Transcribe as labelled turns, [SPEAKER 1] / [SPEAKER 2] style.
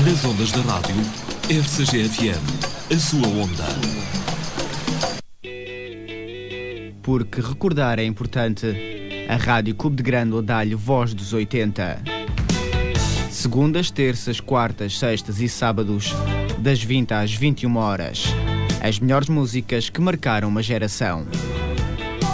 [SPEAKER 1] Nas ondas da rádio, RCG-FM, a sua onda.
[SPEAKER 2] Porque recordar é importante, a Rádio Clube de Grândola dá-lhe voz dos 80. Segundas, terças, quartas, sextas e sábados, das 20 às 21 horas. As melhores músicas que marcaram uma geração.